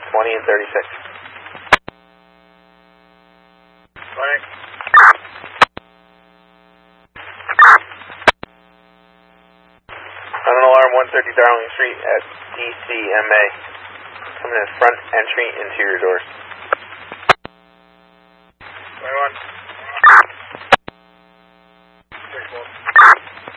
20 and 36. Morning. On an alarm 130 Darling Street at DCMA. Coming in front entry, interior doors.